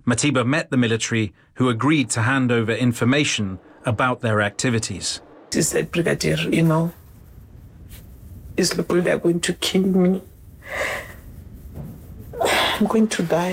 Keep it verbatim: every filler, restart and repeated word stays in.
Matiba met the military, who agreed to hand over information about their activities. He said, Brigadier, you know, these people, they're going to kill me. I'm going to die.